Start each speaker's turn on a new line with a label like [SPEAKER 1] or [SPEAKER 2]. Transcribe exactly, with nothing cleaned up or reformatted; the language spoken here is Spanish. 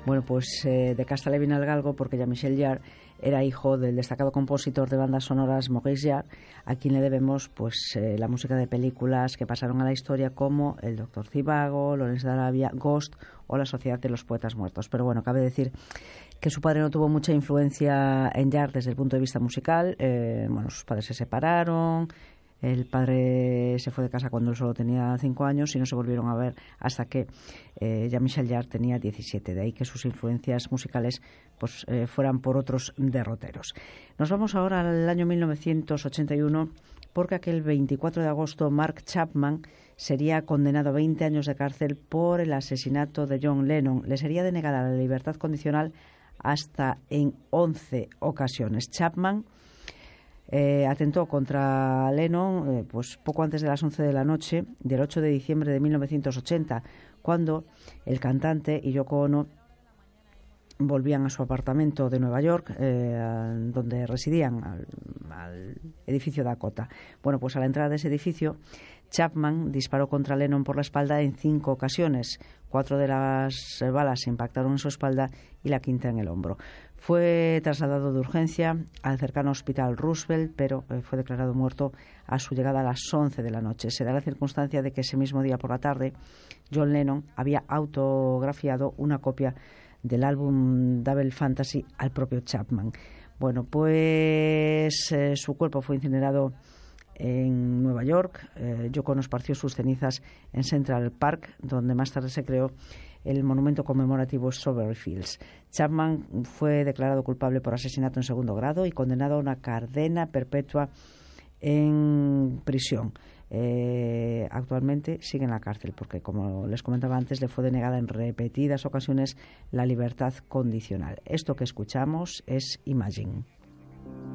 [SPEAKER 1] Bueno, pues eh, de casta le vino al galgo porque Jean-Michel Jarre era hijo del destacado compositor de bandas sonoras Maurice Jarre, a quien le debemos pues eh, la música de películas que pasaron a la historia como El Doctor Zhivago, Lawrence de Arabia, Ghost o La Sociedad de los Poetas Muertos. Pero bueno, cabe decir que su padre no tuvo mucha influencia en Jarre desde el punto de vista musical. Eh, bueno, sus padres se separaron. El padre se fue de casa cuando él solo tenía cinco años y no se volvieron a ver hasta que eh, Jean-Michel Jarre tenía diecisiete. De ahí que sus influencias musicales pues, eh, fueran por otros derroteros. Nos vamos ahora al año mil novecientos ochenta y uno porque aquel veinticuatro de agosto Mark Chapman sería condenado a veinte años de cárcel por el asesinato de John Lennon. Le sería denegada la libertad condicional hasta en once ocasiones. Chapman Eh, atentó contra Lennon eh, pues poco antes de las once de la noche del ocho de diciembre de mil novecientos ochenta, cuando el cantante y Yoko Ono volvían a su apartamento de Nueva York, eh, donde residían, al, al edificio Dakota. Bueno, pues a la entrada de ese edificio, Chapman disparó contra Lennon por la espalda en cinco ocasiones. Cuatro de las balas impactaron en su espalda y la quinta en el hombro. Fue trasladado de urgencia al cercano hospital Roosevelt, pero eh, fue declarado muerto a su llegada a las once de la noche. Se da la circunstancia de que ese mismo día por la tarde, John Lennon había autografiado una copia del álbum Double Fantasy al propio Chapman. Bueno, pues eh, su cuerpo fue incinerado en Nueva York. Eh, Yoko Ono esparció sus cenizas en Central Park, donde más tarde se creó el monumento conmemorativo Strawberry Fields. Chapman fue declarado culpable por asesinato en segundo grado y condenado a una cadena perpetua en prisión. Eh, actualmente sigue en la cárcel porque, como les comentaba antes, le fue denegada en repetidas ocasiones la libertad condicional. Esto que escuchamos es Imagine.